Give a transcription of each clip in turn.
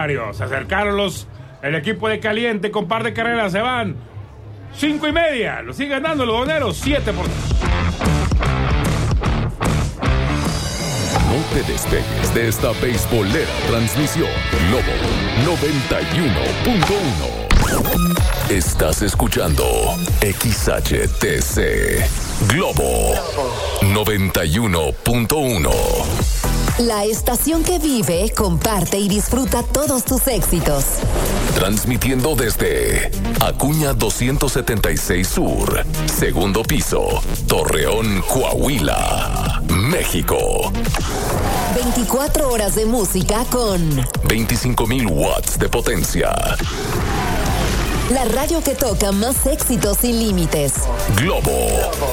Se acercaron el equipo de Caliente con par de carreras, se van 5:30, lo siguen dando los Doneros 7 por 3. No te despegues de esta beisbolera transmisión. Globo 91.1. Estás escuchando XHTC Globo 91.1. La estación que vive, comparte y disfruta todos tus éxitos. Transmitiendo desde Acuña 276 Sur, segundo piso, Torreón, Coahuila, México. 24 horas de música con 25,000 watts de potencia. La radio que toca más éxitos sin límites. Globo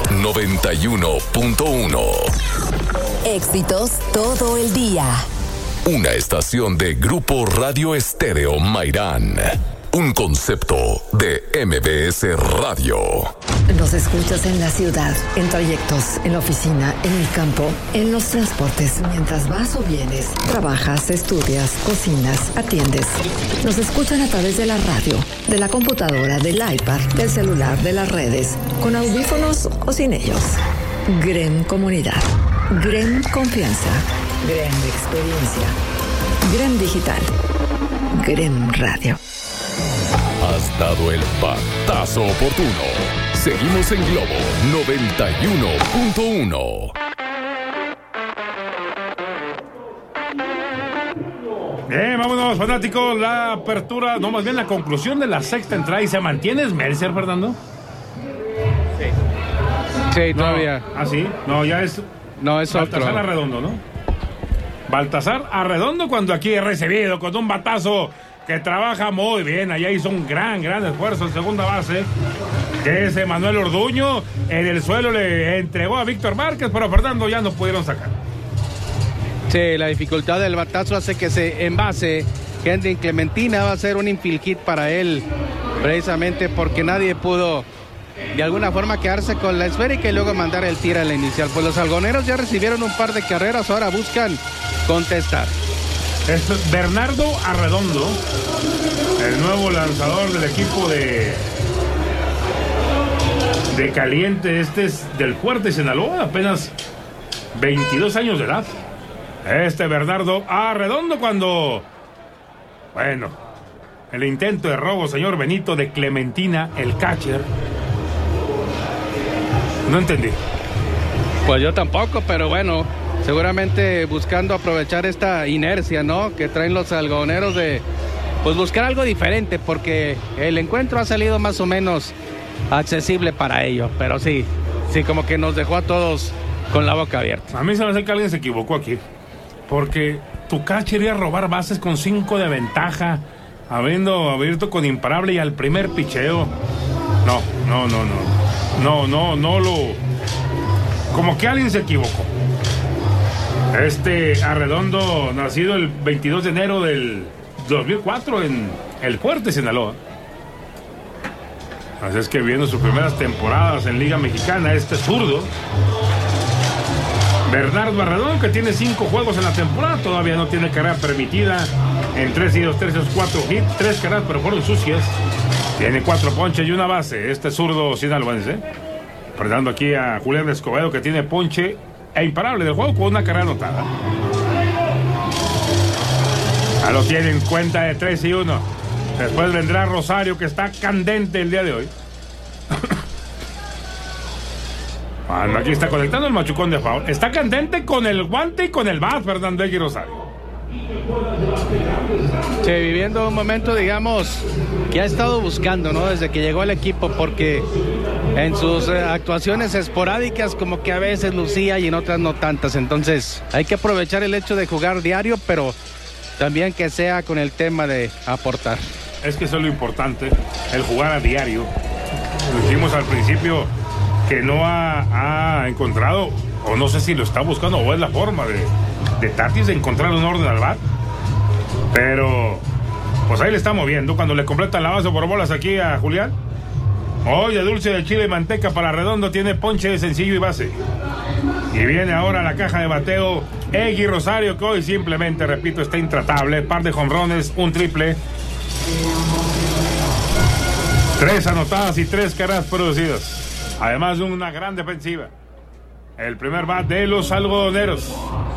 91.1. Éxitos todo el día. Una estación de Grupo Radio Estéreo Mairán. Un concepto de MBS Radio. Nos escuchas en la ciudad, en trayectos, en la oficina, en el campo, en los transportes, mientras vas o vienes, trabajas, estudias, cocinas, atiendes. Nos escuchan a través de la radio, de la computadora, del iPad, del celular, de las redes, con audífonos o sin ellos. GREM Comunidad, GREM Confianza, GREM Experiencia, GREM Digital, GREM Radio. Has dado el batazo oportuno. Seguimos en Globo 91.1. Vámonos, fanáticos. La apertura, no, más bien la conclusión de la sexta entrada. ¿Y se mantiene Mercer, Fernando? Sí, todavía. ¿Ah, sí? No, ya es... No, es otro. Baltasar Arredondo, ¿no? Baltasar Arredondo, cuando aquí es recibido con un batazo que trabaja muy bien. Allá hizo un gran esfuerzo en segunda base, que es Manuel Orduño. En el suelo le entregó a Víctor Márquez, pero Fernando ya no pudieron sacar. Sí, la dificultad del batazo hace que se envase. Henry Clementina va a ser un infield hit para él, precisamente porque nadie pudo de alguna forma quedarse con la esférica y luego mandar el tiro a la inicial. Pues los algoneros ya recibieron un par de carreras, ahora buscan contestar. Es Bernardo Arredondo, el nuevo lanzador del equipo de Caliente. Este es del Fuerte Sinaloa, apenas 22 años de edad. Bernardo Arredondo, cuando, bueno, el intento de robo, señor Benito, de Clementina, el catcher. No entendí. Pues yo tampoco, pero bueno, seguramente buscando aprovechar esta inercia, ¿no?, que traen los algodoneros de, pues, buscar algo diferente, porque el encuentro ha salido más o menos accesible para ellos, pero sí, como que nos dejó a todos con la boca abierta. A mí se me hace que alguien se equivocó aquí, porque tu catcher iba a robar bases con 5 de ventaja, habiendo abierto con imparable y al primer picheo. No lo... Como que alguien se equivocó. Arredondo, nacido el 22 de enero del 2004 en el Fuerte Sinaloa. Así es que viendo sus primeras temporadas en Liga Mexicana, zurdo Bernardo Arredondo, que tiene 5 juegos en la temporada, todavía no tiene carrera permitida en 3 y 2 tercios, 4 hits, 3 carreras, pero fueron sucias. Tiene 4 ponches y una base. Zurdo sinaloense. Enfrentando aquí a Julián Escobedo, que tiene ponche e imparable del juego con una carrera anotada. Ya lo tienen, cuenta de 3 y 1. Después vendrá Rosario, que está candente el día de hoy. Bueno, aquí está conectando el machucón de foul. Está candente con el guante y con el bat, Fernando X Rosario. Sí, viviendo un momento, digamos, que ha estado buscando, ¿no?, desde que llegó al equipo, porque en sus actuaciones esporádicas como que a veces lucía y en otras no tantas. Entonces hay que aprovechar el hecho de jugar diario, pero también que sea con el tema de aportar. Es que eso es lo importante, el jugar a diario. Lo dijimos al principio, que no ha encontrado, o no sé si lo está buscando, o es la forma de Tatis de encontrar un orden al bat. Pero pues ahí le está moviendo cuando le completan la base por bolas aquí a Julián. Oye, dulce de chile y manteca para Arredondo, tiene ponche de sencillo y base. Y viene ahora la caja de bateo Egui Rosario, que hoy simplemente, repito, está intratable. Par de jonrones, un triple. 3 anotadas y 3 carreras producidas. Además de una gran defensiva. El primer bat de los algodoneros.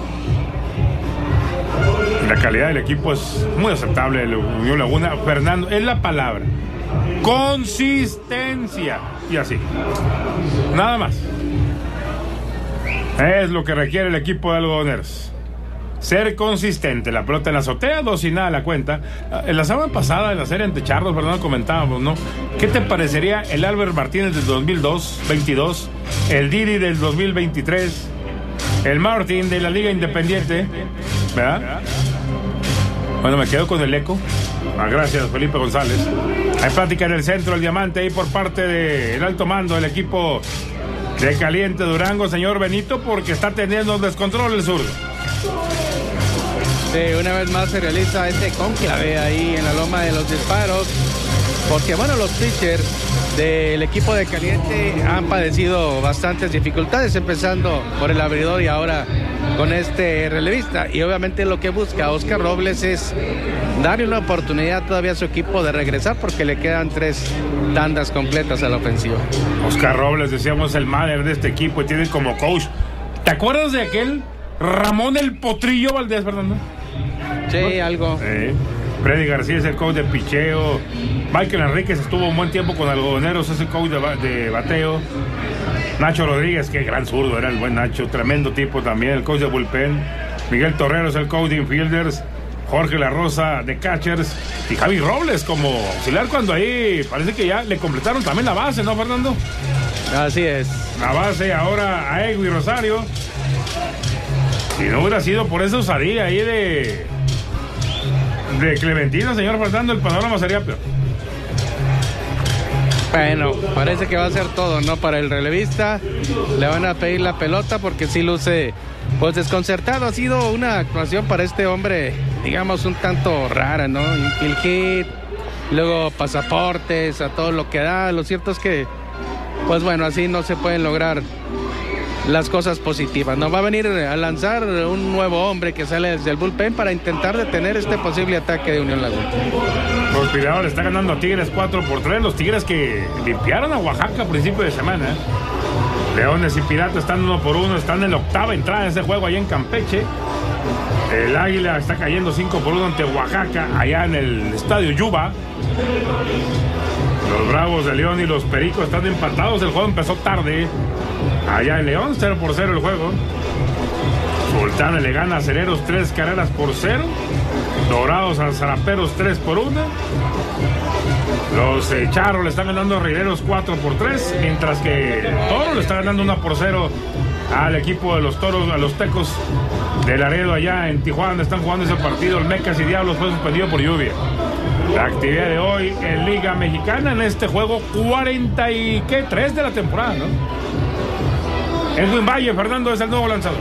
La calidad del equipo es muy aceptable. El Unión Laguna, Fernando, es la palabra. Consistencia. Y así. Nada más. Es lo que requiere el equipo de algodoneros. Ser consistente. La pelota en la azotea, 2-0 la cuenta. En la semana pasada, en la serie ante Charlos, Fernando, comentábamos, ¿no? ¿Qué te parecería el Albert Martínez del 2022, el Didi del 2023, el Martín de la Liga Independiente? ¿Verdad? Bueno, me quedo con el eco. Gracias, Felipe González. Hay plática en el centro, el diamante ahí por parte del alto mando del equipo de Caliente Durango, señor Benito, porque está teniendo descontrol el zurdo. Sí, una vez más se realiza este cónclave ahí en la loma de los disparos, porque bueno, los pitchers del equipo de Caliente han padecido bastantes dificultades, empezando por el abridor y ahora con este relevista, y obviamente lo que busca Oscar Robles es darle una oportunidad todavía a su equipo de regresar, porque le quedan 3 tandas completas a la ofensiva. Oscar Robles, decíamos, el manager de este equipo, y tiene como coach, ¿te acuerdas de aquel Ramón el Potrillo Valdés, Fernando? Sí, algo. Freddy García es el coach de picheo. Michael Enríquez estuvo un buen tiempo con algodoneros, es el coach de bateo. Nacho Rodríguez, qué gran zurdo era el buen Nacho, tremendo tipo también, el coach de bullpen. Miguel Torrero es el coach de infielders. Jorge La Rosa de catchers. Y Javi Robles como auxiliar, cuando ahí parece que ya le completaron también la base, ¿no, Fernando? Así es. La base ahora a Egui Rosario. Si no hubiera sido por esa osadía ahí de Clementina, señor Fernando, el panorama sería peor. Bueno, parece que va a ser todo, ¿no? Para el relevista le van a pedir la pelota porque sí luce pues desconcertado. Ha sido una actuación para este hombre, digamos, un tanto rara, ¿no? Infield hit, luego pasaportes, a todo lo que da. Lo cierto es que, pues bueno, así no se pueden lograr las cosas positivas, ¿no? Va a venir a lanzar un nuevo hombre que sale desde el bullpen para intentar detener este posible ataque de Unión Laguna. Conspirador le está ganando a Tigres 4-3. Los Tigres que limpiaron a Oaxaca a principio de semana. Leones y Piratas están 1-1, están en la octava entrada de ese juego allá en Campeche. El Águila está cayendo 5-1 ante Oaxaca allá en el estadio Yuba. Los Bravos de León y los Pericos están empatados. El juego empezó tarde allá en León, 0-0 el juego. Sultana le gana a Acereros 3-0. Dorados a Zaraperos 3-1. Los Charros le están ganando a Riveros 4-3, mientras que Toro le está ganando 1-0 al equipo de los Toros, a los Tecos de Laredo allá en Tijuana. Están jugando ese partido. El Mecas y Diablos fue suspendido por lluvia. La actividad de hoy en Liga Mexicana, en este juego 43 de la temporada, ¿no? Edwin Valle, Fernando, es el nuevo lanzador.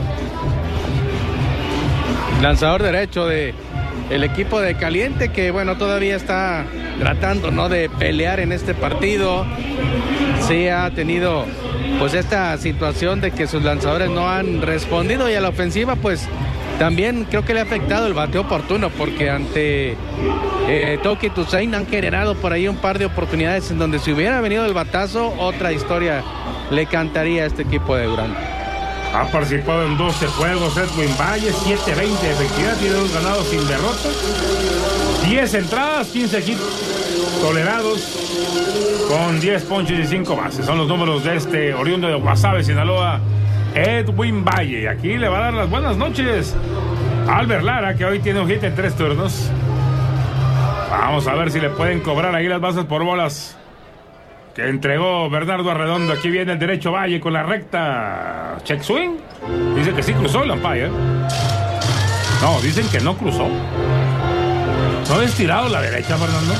Lanzador derecho de el equipo de Caliente, que bueno, todavía está tratando, ¿no?, de pelear en este partido. Sí ha tenido pues esta situación de que sus lanzadores no han respondido, y a la ofensiva pues también creo que le ha afectado el bateo oportuno, porque ante Toki Toussaint han generado por ahí un par de oportunidades en donde si hubiera venido el batazo, otra historia le cantaría a este equipo de Durango. Ha participado en 12 juegos Edwin Valle, 7.20 de efectividad, tiene 2 ganados sin derrota, 10 entradas, 15 hits tolerados, con 10 ponches y 5 bases. Son los números de este oriundo de Guasave, Sinaloa, Edwin Valle. Aquí le va a dar las buenas noches a Albert Lara, que hoy tiene un hit en 3 turnos. Vamos a ver si le pueden cobrar ahí las bases por bolas que entregó Bernardo Arredondo. Aquí viene el derecho Valle con la recta. Check swing. Dice que sí cruzó el umpire. No, dicen que no cruzó. ¿No ha estirado la derecha, Fernando?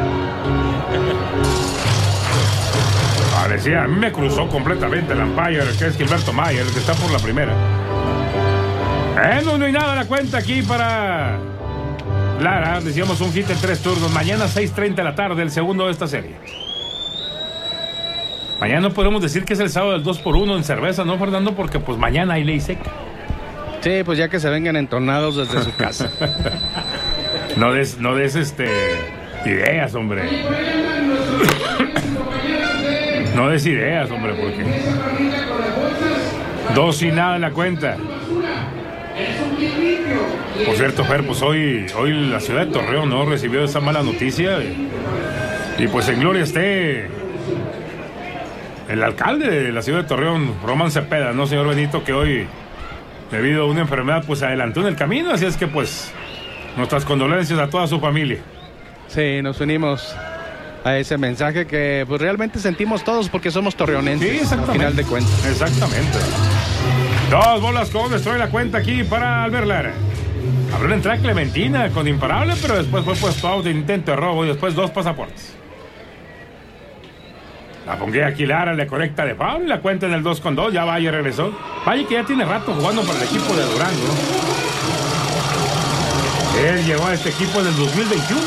Parecía, a mí me cruzó completamente el umpire, que es Gilberto Mayer, el que está por la primera. No hay nada en la cuenta aquí para Lara. Decíamos un hit en 3 turnos. Mañana 6:30 de la tarde, el segundo de esta serie. Mañana no podemos decir que es el sábado del 2x1 en cerveza, ¿no, Fernando? Porque pues mañana hay ley seca. Sí, pues ya que se vengan entonados desde su casa. No des ideas, hombre. No des ideas, hombre, porque 2-0 en la cuenta. Por cierto, Fer, pues hoy la ciudad de Torreón no recibió esa mala noticia y pues en gloria esté el alcalde de la ciudad de Torreón, Román Cepeda, ¿no, señor Benito? Que hoy, debido a una enfermedad, pues adelantó en el camino, así es que pues nuestras condolencias a toda su familia. Sí, nos unimos a ese mensaje que pues realmente sentimos todos porque somos torreonenses, sí, al final de cuentas. Exactamente. 2 bolas con trae la cuenta aquí para Albert Lara. Abrió la entrada Clementina con imparable, pero después fue puesto out de intento de robo y después 2 pasaportes. La ponguea aquí Lara, le conecta de foul y la cuenta en el 2-2. Ya Valle regresó. Valle que ya tiene rato jugando para el equipo de Durango. Él llegó a este equipo en el 2021.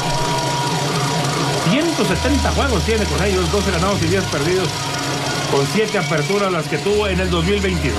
170 juegos tiene con ellos, 12 ganados y 10 perdidos, con 7 aperturas las que tuvo en el 2022.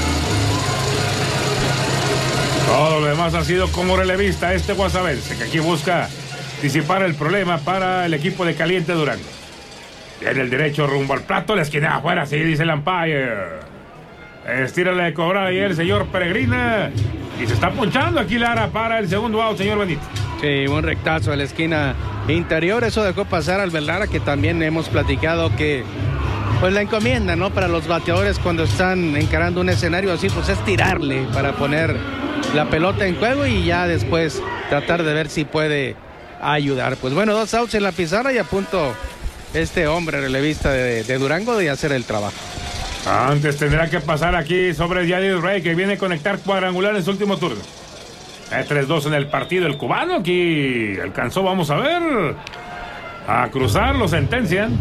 Todo lo demás ha sido como relevista este guasavense, que aquí busca disipar el problema para el equipo de Caliente Durango. Viene el derecho rumbo al plato, la esquina afuera, sí, dice el umpire. Estírale de cobrar ahí el señor Peregrina. Y se está ponchando aquí Lara para el segundo out, señor Benito. Sí, un rectazo a la esquina interior. Eso dejó pasar al Lara, que también hemos platicado que pues la encomienda, ¿no? Para los bateadores cuando están encarando un escenario así, pues es tirarle para poner la pelota en juego y ya después tratar de ver si puede ayudar. Pues bueno, 2 outs en la pizarra y a punto este hombre relevista de Durango de hacer el trabajo. Antes tendrá que pasar aquí sobre Yadier Rey, que viene a conectar cuadrangular en su último turno. 3-2 en el partido el cubano. Aquí alcanzó, vamos a ver, a cruzar, lo sentencian.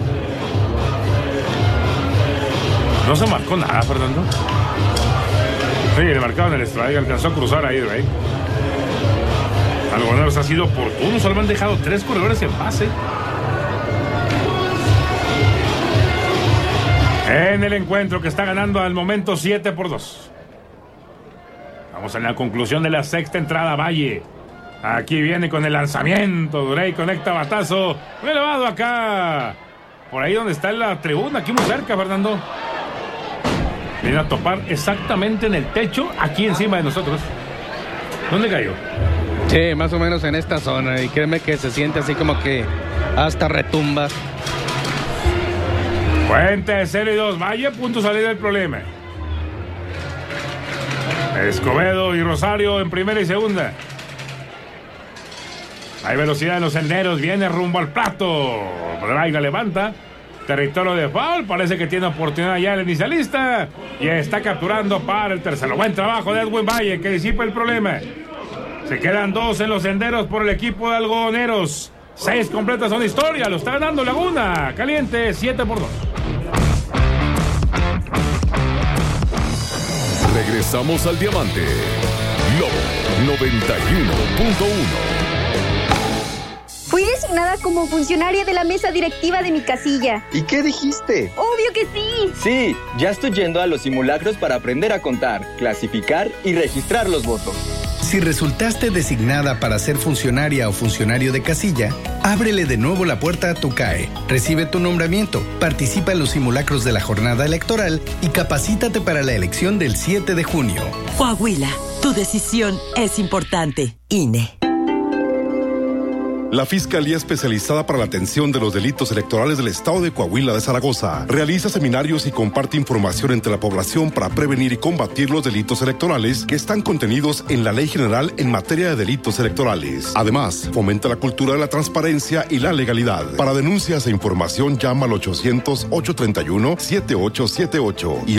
No se marcó nada, Fernando. Sí, le marcaron el strike, alcanzó a cruzar ahí, Rey. Algoneros ha sido oportuno, solo han dejado 3 corredores en base. En el encuentro que está ganando al momento 7-2. Vamos en la conclusión de la sexta entrada, Valle. Aquí viene con el lanzamiento. Durey conecta batazo. Muy elevado acá. Por ahí donde está la tribuna, aquí muy cerca, Fernando. Viene a topar exactamente en el techo, aquí encima de nosotros. ¿Dónde cayó? Sí, más o menos en esta zona. Y créeme que se siente así como que hasta retumba. Cuenta de 0-2. Valle a punto de salir del problema. Escobedo y Rosario en primera y segunda. Hay velocidad en los senderos. Viene rumbo al plato. Bray la levanta. Territorio de foul. Parece que tiene oportunidad ya el inicialista. Y está capturando para el tercero. Buen trabajo de Edwin Valle, que disipa el problema. Se quedan 2 en los senderos por el equipo de Algodoneros. 6 completas son historia. Lo está ganando Laguna. Caliente 7-2. Regresamos al Diamante. Lobo 91.1. Fui designada como funcionaria de la mesa directiva de mi casilla. ¿Y qué dijiste? ¡Obvio que sí! Sí, ya estoy yendo a los simulacros para aprender a contar, clasificar y registrar los votos. Si resultaste designada para ser funcionaria o funcionario de casilla, ábrele de nuevo la puerta a tu CAE, recibe tu nombramiento, participa en los simulacros de la jornada electoral y capacítate para la elección del 7 de junio. Coahuila, tu decisión es importante. INE. La Fiscalía Especializada para la Atención de los Delitos Electorales del Estado de Coahuila de Zaragoza realiza seminarios y comparte información entre la población para prevenir y combatir los delitos electorales que están contenidos en la Ley General en materia de delitos electorales. Además, fomenta la cultura de la transparencia y la legalidad. Para denuncias e información, llama al 800-831-7878 y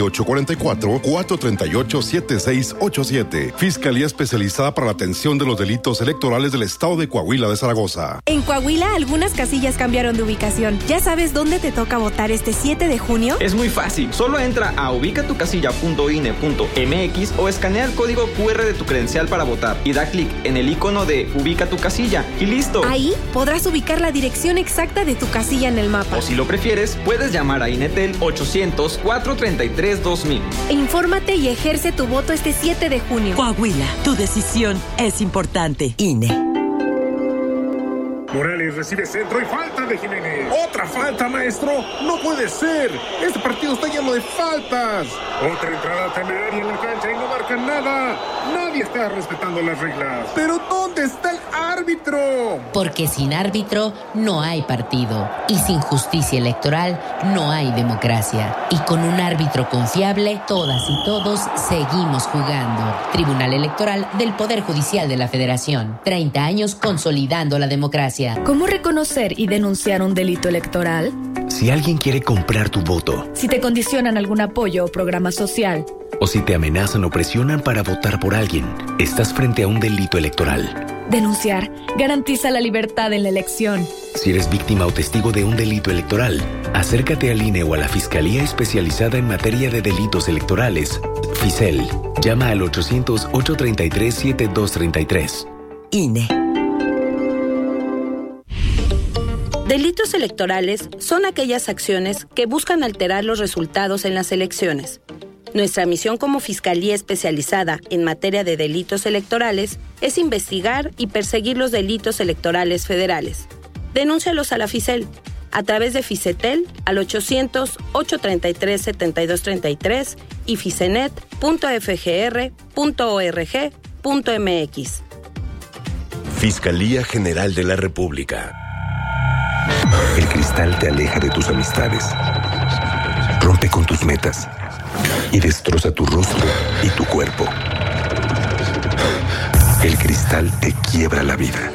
844-438-7687. Fiscalía Especializada para la Atención de los Delitos Electorales del Estado de Coahuila de Zaragoza. Zaragoza. En Coahuila, algunas casillas cambiaron de ubicación. ¿Ya sabes dónde te toca votar este 7 de junio? Es muy fácil. Solo entra a ubicatucasilla.ine.mx o escanea el código QR de tu credencial para votar y da clic en el icono de Ubica tu casilla y listo. Ahí podrás ubicar la dirección exacta de tu casilla en el mapa. O si lo prefieres, puedes llamar a Inetel 800-433-2000. Infórmate y ejerce tu voto este 7 de junio. Coahuila, tu decisión es importante. INE. Morales recibe centro y falta de Jiménez. ¡Otra falta, maestro! ¡No puede ser! ¡Este partido está lleno de faltas! Otra entrada temeraria en la cancha y no marcan nada. Nadie está respetando las reglas. ¿Pero dónde está el árbitro? Porque sin árbitro no hay partido. Y sin justicia electoral no hay democracia. Y con un árbitro confiable, todas y todos seguimos jugando. Tribunal Electoral del Poder Judicial de la Federación. 30 años consolidando la democracia. ¿Cómo reconocer y denunciar un delito electoral? Si alguien quiere comprar tu voto. Si te condicionan algún apoyo o programa social. O si te amenazan o presionan para votar por alguien, estás frente a un delito electoral. Denunciar garantiza la libertad en la elección. Si eres víctima o testigo de un delito electoral, acércate al INE o a la Fiscalía Especializada en Materia de Delitos Electorales, FICEL. Llama al 800-833-7233. INE. Delitos electorales son aquellas acciones que buscan alterar los resultados en las elecciones. Nuestra misión como Fiscalía Especializada en Materia de Delitos Electorales es investigar y perseguir los delitos electorales federales. Denúncialos a la FICEL a través de FICETEL al 800-833-7233 y ficenet.fgr.org.mx. Fiscalía General de la República. El cristal te aleja de tus amistades, rompe con tus metas y destroza tu rostro y tu cuerpo. El cristal te quiebra la vida.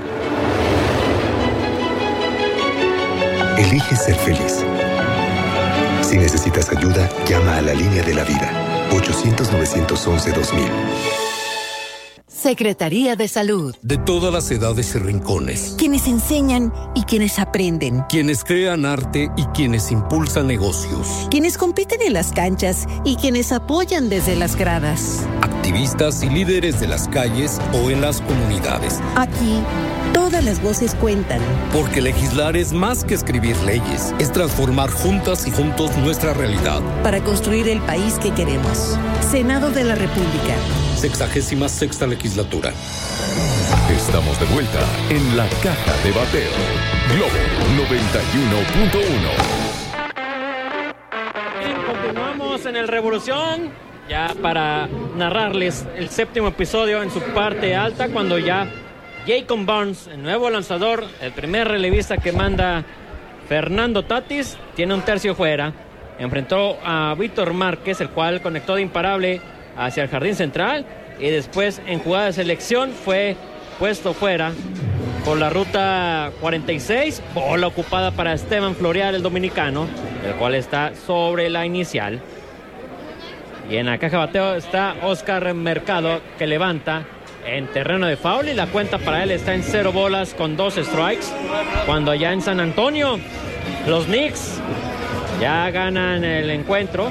Elige ser feliz. Si necesitas ayuda, llama a la línea de la vida, 800-911-2000. Secretaría de Salud. De todas las edades y rincones. Quienes enseñan y quienes aprenden. Quienes crean arte y quienes impulsan negocios. Quienes compiten en las canchas y quienes apoyan desde las gradas. Activistas y líderes de las calles o en las comunidades. Aquí, todas las voces cuentan. Porque legislar es más que escribir leyes. Es transformar juntas y juntos nuestra realidad. Para construir el país que queremos. Senado de la República. 66ª legislatura. Estamos de vuelta en la caja de bateo. Globo 91.1. Continuamos en el Revolución, ya para narrarles el 7º episodio en su parte alta, cuando ya Jacob Burns, el nuevo lanzador, el primer relevista que manda Fernando Tatis, tiene un tercio fuera. Enfrentó a Víctor Márquez, el cual conectó de imparable hacia el jardín central, y después en jugada de selección fue puesto fuera por la ruta 46, bola ocupada para Esteban Florial, el dominicano, el cual está sobre la inicial. Y en la caja de bateo está Oscar Mercado, que levanta en terreno de foul, y la cuenta para él está en 0 bolas con 2 strikes, cuando allá en San Antonio los Knicks ya ganan el encuentro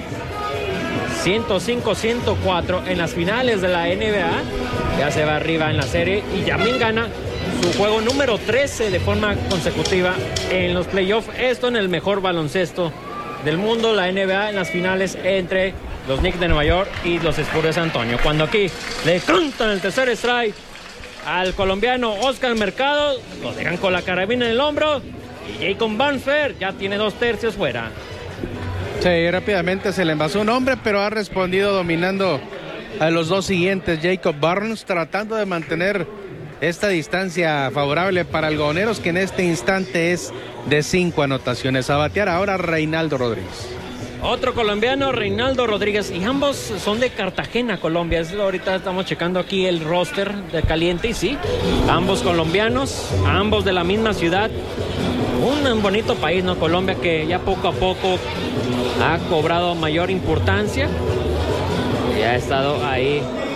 105-104 en las finales de la NBA. Ya se va arriba en la serie y también gana su juego número 13 de forma consecutiva en los playoffs. Esto en el mejor baloncesto del mundo, la NBA, en las finales entre los Knicks de Nueva York y los Spurs de San Antonio. Cuando aquí le cantan el tercer strike al colombiano Oscar Mercado, lo dejan con la carabina en el hombro, y Jacob Banfer ya tiene 2 tercios fuera. Sí, rápidamente se le envasó un hombre, pero ha respondido dominando a los 2 siguientes. Jacob Burns tratando de mantener esta distancia favorable para algodoneros, que en este instante es de 5 anotaciones. A batear ahora Reinaldo Rodríguez. Otro colombiano, Reinaldo Rodríguez, y ambos son de Cartagena, Colombia. Ahorita estamos checando aquí el roster de caliente, y sí, ambos colombianos, ambos de la misma ciudad. Un bonito país, ¿no? Colombia, que ya poco a poco ha cobrado mayor importancia y ha estado ahí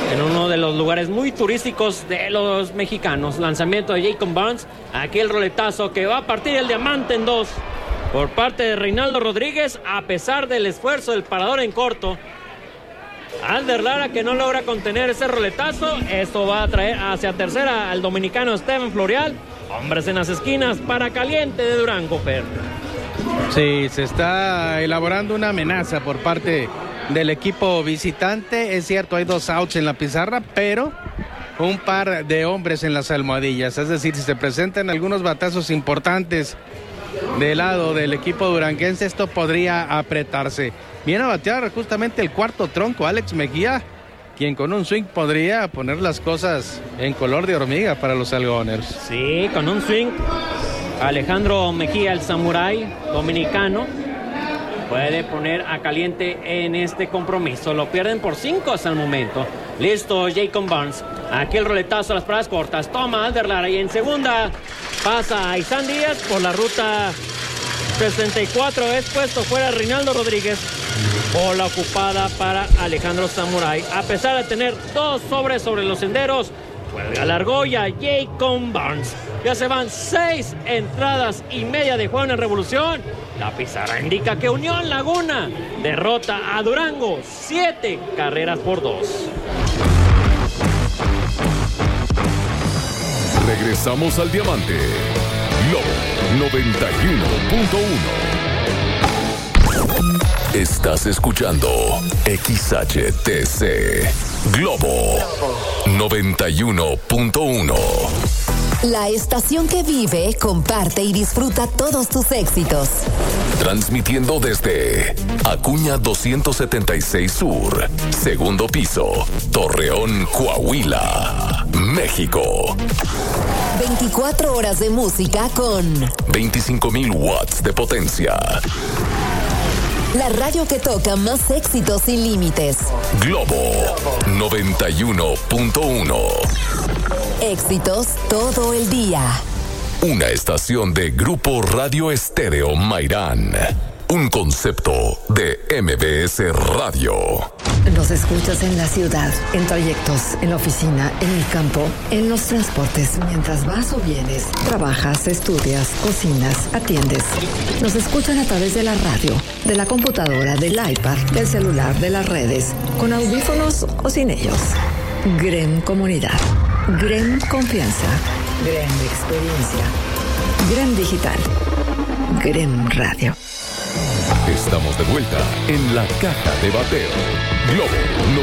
en uno de los lugares muy turísticos de los mexicanos. Lanzamiento de Jacob Barnes. Aquí el roletazo que va a partir el diamante en dos por parte de Reinaldo Rodríguez, a pesar del esfuerzo del parador en corto. Alder Lara, que no logra contener ese roletazo. Esto va a traer hacia tercera al dominicano Esteban Florial. Hombres en las esquinas para Caliente de Durango, Fer. Sí, se está elaborando una amenaza por parte del equipo visitante. Es cierto, hay 2 outs en la pizarra, pero un par de hombres en las almohadillas. Es decir, si se presentan algunos batazos importantes del lado del equipo duranguense, esto podría apretarse. Viene a batear justamente el cuarto tronco, Alex Mejía, quien con un swing podría poner las cosas en color de hormiga para los algodoneros. Sí, con un swing, Alejandro Mejía, el samurái dominicano, puede poner a Caliente en este compromiso. Lo pierden por 5 hasta el momento. Listo, Jacob Barnes. Aquí el roletazo a las paradas cortas. Toma Alder Lara y en segunda pasa a Isan Díaz por la ruta 64. Es puesto fuera Reinaldo Rodríguez. Bola ocupada para Alejandro Samurai. A pesar de tener 2 sobres sobre los senderos, juega la argolla Jacob Barnes. Ya se van 6 entradas y media de juego en Revolución. La pizarra indica que Unión Laguna derrota a Durango 7 carreras por 2. Regresamos al diamante. Lobo 91.1. Estás escuchando XHTC Globo 91.1. La estación que vive, comparte y disfruta todos tus éxitos. Transmitiendo desde Acuña 276 Sur, segundo piso, Torreón, Coahuila, México. 24 horas de música con 25,000 watts de potencia. La radio que toca más éxitos sin límites. Globo 91.1. Éxitos todo el día. Una estación de Grupo Radio Estéreo Mairán. Un concepto de MBS Radio. Nos escuchas en la ciudad, en trayectos, en la oficina, en el campo, en los transportes, mientras vas o vienes, trabajas, estudias, cocinas, atiendes. Nos escuchan a través de la radio, de la computadora, del iPad, del celular, de las redes, con audífonos o sin ellos. GREM Comunidad, GREM Confianza, GREM Experiencia, GREM Digital, GREM Radio. Estamos de vuelta en la caja de bateo. Globo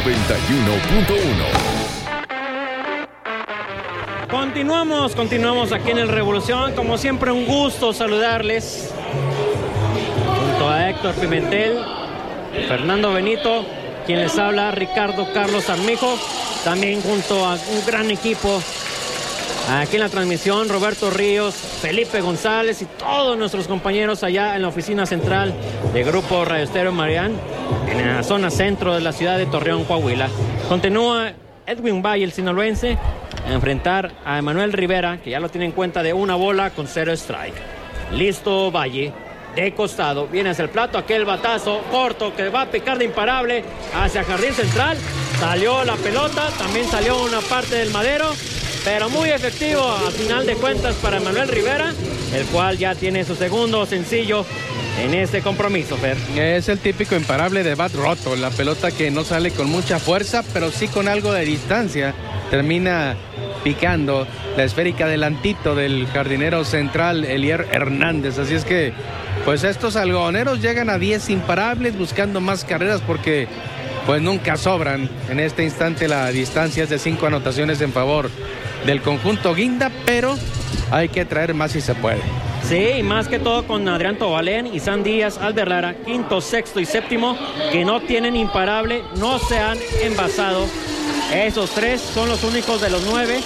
91.1. Continuamos aquí en el Revolución. Como siempre, un gusto saludarles. Junto a Héctor Pimentel, Fernando Benito, quien les habla, Ricardo Carlos Armijo. También junto a un gran equipo aquí en la transmisión, Roberto Ríos, Felipe González y todos nuestros compañeros allá en la oficina central de Grupo Radio Estéreo Mairán, en la zona centro de la ciudad de Torreón, Coahuila. Continúa Edwin Valle, el sinaloense, a enfrentar a Emanuel Rivera, que ya lo tiene en cuenta de 1 bola con 0 strike. Listo Valle, de costado, viene hacia el plato, aquel batazo corto que va a picar de imparable hacia jardín central. Salió la pelota, también salió una parte del madero, pero muy efectivo a final de cuentas para Emanuel Rivera, el cual ya tiene su segundo sencillo en este compromiso, Fer. Es el típico imparable de bat roto, la pelota que no sale con mucha fuerza, pero sí con algo de distancia. Termina picando la esférica delantito del jardinero central, Elier Hernández. Así es que, pues estos algodoneros llegan a 10 imparables buscando más carreras porque pues nunca sobran. En este instante la distancia es de 5 anotaciones en favor del conjunto Guinda, pero hay que traer más si se puede. Sí, y más que todo con Adrián Tobalén, Isan Díaz, Alder Lara, quinto, sexto y séptimo, que no tienen imparable, no se han envasado. Esos 3 son los únicos de los 9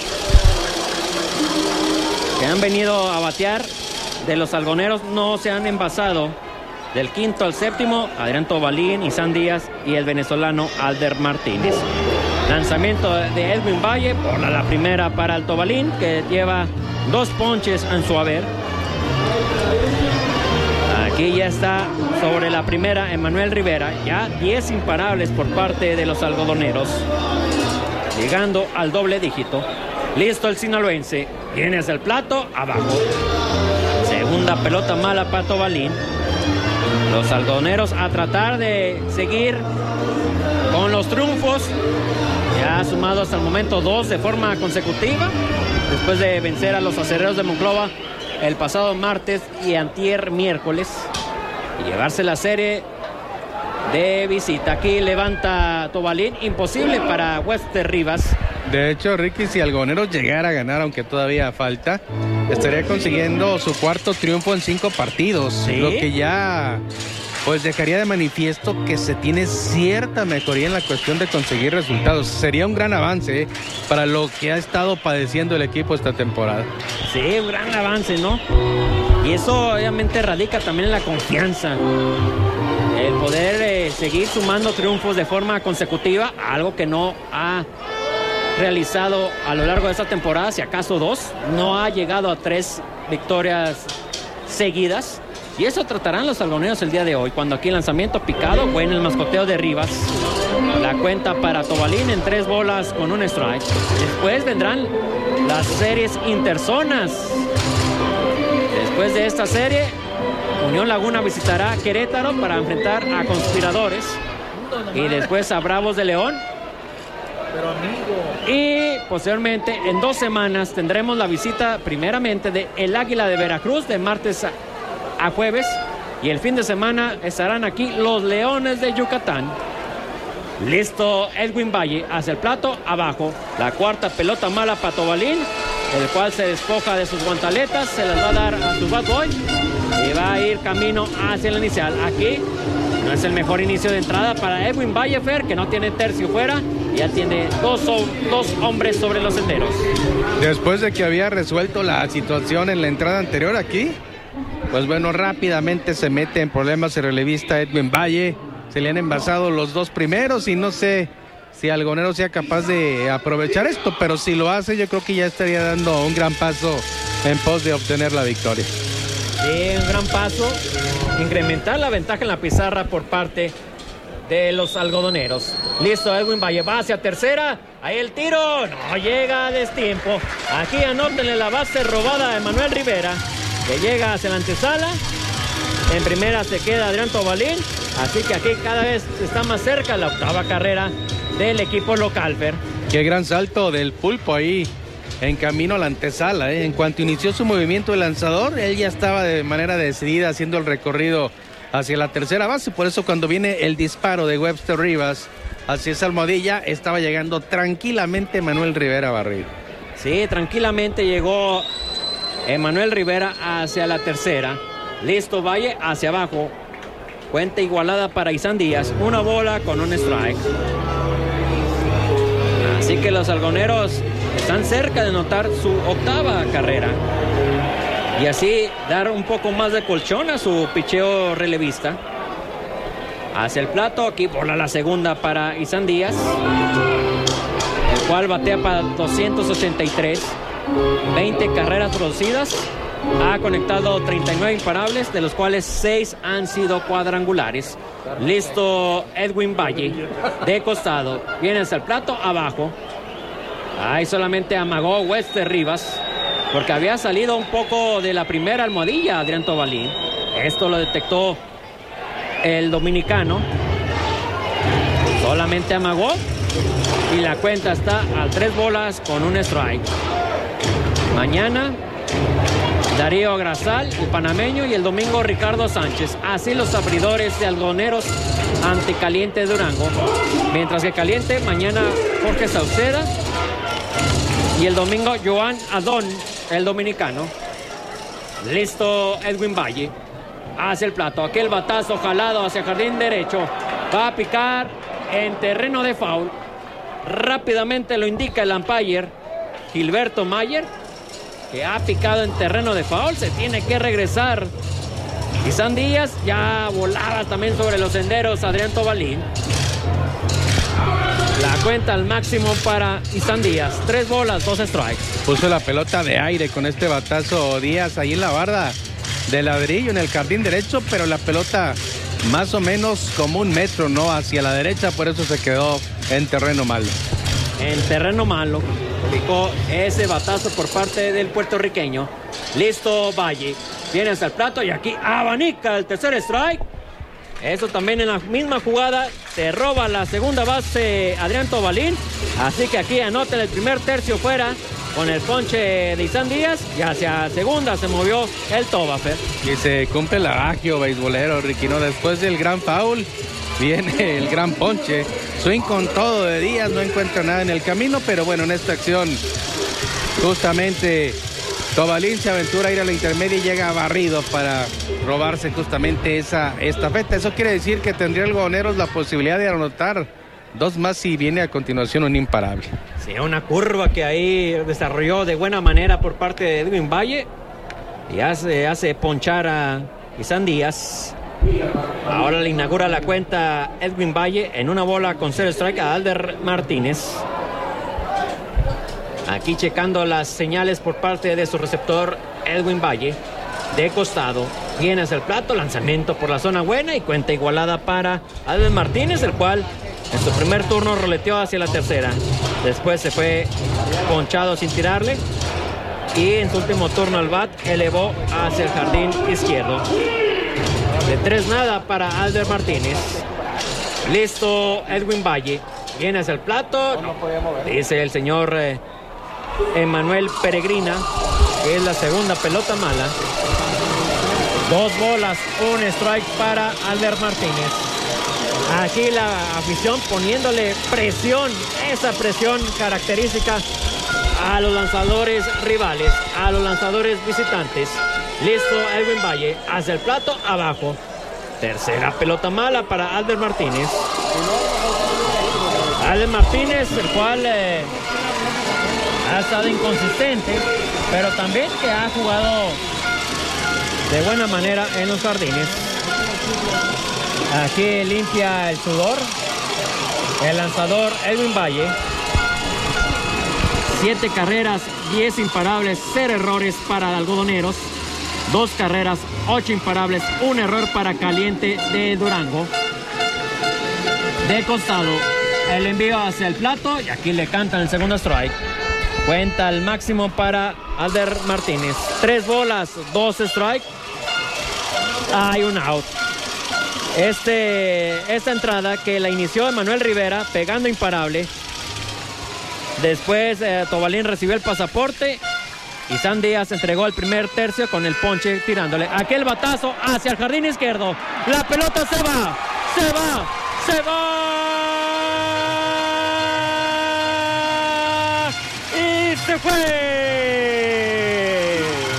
que han venido a batear. De los algoneros no se han envasado. Del quinto al séptimo, Adrián Tobalín, Isan Díaz y el venezolano Alder Martínez. Lanzamiento de Edwin Valle, por la primera para el Tobalín, que lleva 2 ponches en su haber. Aquí ya está sobre la primera Emanuel Rivera, ya 10 imparables por parte de los algodoneros. llegando al doble dígito. Listo el sinaloense, viene hacia el plato, abajo. Segunda pelota mala para Tobalín. Los algodoneros a tratar de seguir con los triunfos. Ya ha sumado hasta el momento 2 de forma consecutiva, después de vencer a los acereros de Monclova el pasado martes y antier miércoles, y llevarse la serie de visita. Aquí levanta Tobalín, imposible para Webster Rivas. De hecho, Ricky, si Algodoneros llegara a ganar, aunque todavía falta, estaría consiguiendo su cuarto triunfo en 5 partidos. ¿Sí? Lo que ya pues dejaría de manifiesto que se tiene cierta mejoría en la cuestión de conseguir resultados. Sería un gran avance para lo que ha estado padeciendo el equipo esta temporada. Sí, un gran avance, ¿no? Y eso obviamente radica también en la confianza. El poder seguir sumando triunfos de forma consecutiva, algo que no ha realizado a lo largo de esta temporada, si acaso 2, no ha llegado a 3 victorias seguidas, y eso tratarán los algodoneros el día de hoy, cuando aquí el lanzamiento picado, bueno, el mascoteo de Rivas, la cuenta para Tobalín en 3 bolas con un strike. Después vendrán las series interzonas. Después de esta serie, Unión Laguna visitará Querétaro para enfrentar a Conspiradores, y después a Bravos de León. Y posteriormente, en 2 semanas, tendremos la visita primeramente de el Águila de Veracruz, de martes a jueves, y el fin de semana estarán aquí los Leones de Yucatán. Listo Edwin Valle hacia el plato, abajo. La cuarta pelota mala para Tobalín, el cual se despoja de sus guantaletas, se las va a dar a su bad boy y va a ir camino hacia el inicial. Aquí no es el mejor inicio de entrada para Edwin Vallefer, que no tiene tercio fuera, ya tiene dos hombres sobre los senderos. Después de que había resuelto la situación en la entrada anterior aquí, pues bueno, rápidamente se mete en problemas el relevista Edwin Valle. Se le han envasado los 2 primeros y no sé si Algonero sea capaz de aprovechar esto, pero si lo hace, yo creo que ya estaría dando un gran paso en pos de obtener la victoria. Sí, un gran paso, incrementar la ventaja en la pizarra por parte de los algodoneros. Listo, Edwin Valle va hacia tercera, ahí el tiro, no llega a destiempo. Aquí anótenle la base robada de Manuel Rivera, que llega hacia la antesala. En primera se queda Adrián Tobalín, así que aquí cada vez está más cerca la 8ª carrera del equipo local, Fer. Qué gran salto del Pulpo ahí, en camino a la antesala, ¿eh? En cuanto inició su movimiento de lanzador, él ya estaba de manera decidida haciendo el recorrido hacia la tercera base. Por eso cuando viene el disparo de Webster Rivas hacia esa almohadilla, estaba llegando tranquilamente Manuel Rivera a barrir. Sí, tranquilamente llegó Manuel Rivera hacia la tercera. Listo Valle hacia abajo. Cuenta igualada para Isan Díaz. 1 bola con un strike. Así que los algoneros están cerca de anotar su 8ª carrera. Y así dar un poco más de colchón a su picheo relevista. Hacia el plato, aquí bola la segunda para Isan Díaz, el cual batea para 283. 20 carreras producidas. Ha conectado 39 imparables, de los cuales 6 han sido cuadrangulares. Listo Edwin Valle, de costado. Viene hacia el plato, abajo. Ahí solamente amagó Webster Rivas, porque había salido un poco de la primera almohadilla Adrián Tobalín. Esto lo detectó el dominicano. Solamente amagó y la cuenta está a 3 bolas con un strike. Mañana Darío Grasal, el panameño, y el domingo Ricardo Sánchez. Así los abridores de algodoneros ante Caliente Durango. Mientras que Caliente, mañana Jorge Sauceda, y el domingo Joan Adón, el dominicano. Listo Edwin Valle hacia el plato. Aquel batazo jalado hacia jardín derecho. Va a picar en terreno de foul. Rápidamente lo indica el umpire Gilberto Mayer, que ha picado en terreno de foul. Se tiene que regresar. Isan Díaz ya volaba también sobre los senderos Adrián Tobalín. La cuenta al máximo para Isan Díaz. 3 bolas, 2 strikes. Puso la pelota de aire con este batazo Díaz ahí en la barda de ladrillo en el jardín derecho, pero la pelota más o menos como 1 metro, ¿no? Hacia la derecha, por eso se quedó en terreno malo. en terreno malo. Ubicó ese batazo por parte del puertorriqueño. Listo Valle. Viene hacia el plato y aquí abanica el tercer strike. Eso también en la misma jugada. Se roba la segunda base Adrián Tobalín. Así que aquí anotan el primer tercio fuera con el ponche de Isan Díaz. Y hacia segunda se movió el Tobafer. Y se cumple el agio beisbolero, Ricky, ¿no? Después del gran foul viene el gran ponche. Swing con todo de Díaz, no encuentra nada en el camino, pero bueno, en esta acción justamente Tobalín se aventura a ir a la intermedia y llega barrido para robarse justamente esa estafeta. Eso quiere decir que tendría Algodoneros la posibilidad de anotar 2 más si viene a continuación un imparable. Sí, una curva que ahí desarrolló de buena manera por parte de Edwin Valle y hace ponchar a Isan Díaz. Ahora le inaugura la cuenta Edwin Valle en una bola con 0 strike a Alder Martínez. Aquí checando las señales por parte de su receptor Edwin Valle. De costado, viene hacia el plato, lanzamiento por la zona buena y cuenta igualada para Alder Martínez, el cual en su primer turno roleteó hacia la tercera. Después se fue ponchado sin tirarle y en su último turno al bat elevó hacia el jardín izquierdo. De 3-0 para Alder Martínez. Listo Edwin Valle. Viene hacia el plato. Dice el señor Emanuel Peregrina que es la segunda pelota mala. 2 bolas, 1 strike para Alder Martínez. Aquí la afición poniéndole presión, esa presión característica a los lanzadores rivales, a los lanzadores visitantes. Listo Edwin Valle, hacia el plato, abajo. Tercera pelota mala para Alder Martínez. Alder Martínez, el cual ha estado inconsistente, pero también que ha jugado de buena manera en los jardines. Aquí limpia el sudor el lanzador Edwin Valle. 7 carreras, 10 imparables, 0 errores para Algodoneros. 2 carreras, 8 imparables, 1 error para Caliente de Durango. De costado, el envío hacia el plato y aquí le cantan el segundo strike. Cuenta el máximo para Alder Martínez. 3 bolas, 2 strike. Hay un out. Esta entrada que la inició Emanuel Rivera pegando imparable. Después Tobalín recibió el pasaporte y Isan Díaz entregó el primer tercio con el ponche tirándole. Aquel batazo hacia el jardín izquierdo. La pelota se va. Y se fue.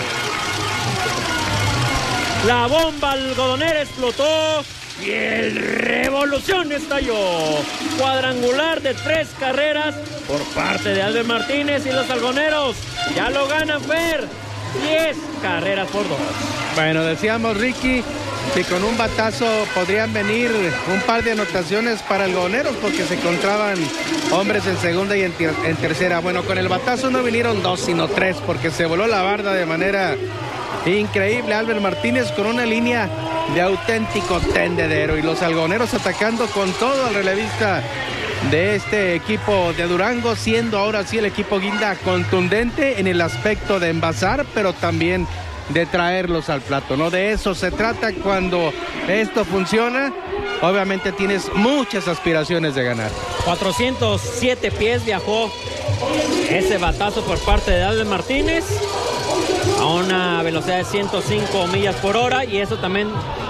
La bomba algodonera explotó y el Revolución estalló. Cuadrangular de 3 carreras por parte de Alder Martínez y los algodoneros ya lo ganan, Fer. 10 carreras por 2. Bueno, decíamos, Ricky, que con un batazo podrían venir un par de anotaciones para algodoneros porque se encontraban hombres en segunda y en tercera. Bueno, con el batazo no vinieron 2 sino 3 porque se voló la barda de manera increíble Alder Martínez con una línea de auténtico tendedero y los algodoneros atacando con todo al relevista de este equipo de Durango, siendo ahora sí el equipo guinda contundente en el aspecto de envasar, pero también de traerlos al plato, ¿no? De eso se trata cuando esto funciona. Obviamente tienes muchas aspiraciones de ganar. 407 pies viajó ese batazo por parte de Alder Martínez a una velocidad de 105 millas por hora y eso también